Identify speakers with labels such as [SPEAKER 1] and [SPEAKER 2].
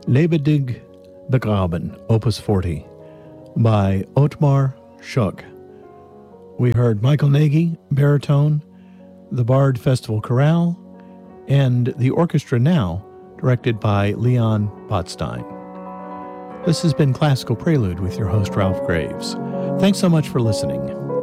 [SPEAKER 1] Lebendig begraben, Opus 40, by Ottmar Schuck. We heard Michael Nagy, baritone, the Bard Festival Chorale, and the Orchestra Now, directed by Leon Botstein. This has been Classical Prelude with your host, Ralph Graves. Thanks so much for listening.